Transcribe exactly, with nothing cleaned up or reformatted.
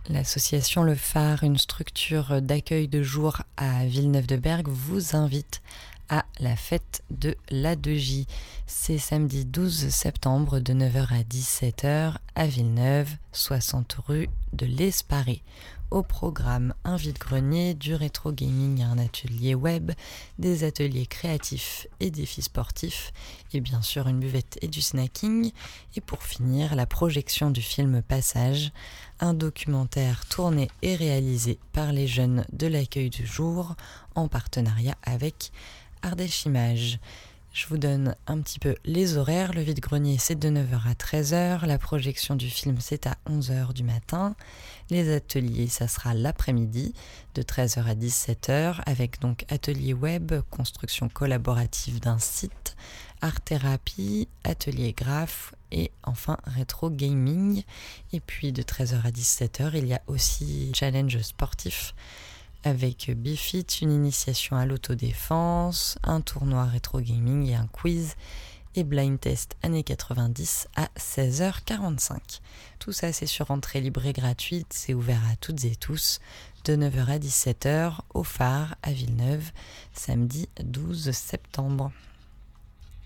L'association Le Phare, une structure d'accueil de jour à Villeneuve-de-Berg, vous invite à la fête de l'A deux J. C'est samedi douze septembre de neuf heures à dix-sept heures à Villeneuve, soixante rue de l'Esparé. Au programme, un vide-grenier, du rétro gaming à un atelier web, des ateliers créatifs et défis sportifs, et bien sûr une buvette et du snacking. Et pour finir, la projection du film Passage, un documentaire tourné et réalisé par les jeunes de l'accueil du jour en partenariat avec Ardèche Images. Je vous donne un petit peu les horaires. Le vide-grenier, c'est de neuf heures à treize heures. La projection du film, c'est à onze heures du matin. Les ateliers, ça sera l'après-midi, de treize heures à dix-sept heures, avec donc atelier web, construction collaborative d'un site, art-thérapie, atelier graphe et enfin rétro gaming. Et puis de treize heures à dix-sept heures, il y a aussi challenge sportif avec Bifit, une initiation à l'autodéfense, un tournoi rétro gaming et un quiz et blind test années quatre-vingt-dix à seize heures quarante-cinq. Tout ça, c'est sur entrée libre et gratuite, c'est ouvert à toutes et tous, de neuf heures à dix-sept heures au Phare à Villeneuve, samedi douze septembre.